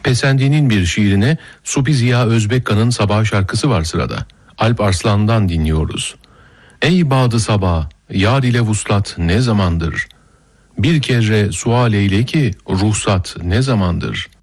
Pesendi'nin bir şiirine Supi Ziya Özbekka'nın Sabah şarkısı var sırada. Alp Arslan'dan dinliyoruz. Ey badı sabah, yar ile vuslat ne zamandır? Bir kere sual eyle ki ruhsat ne zamandır?